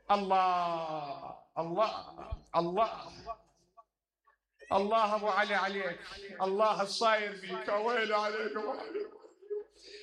الله الله الله الله ابو علي عليك، الله الصاير بيك، ويلي عليك ابو علي.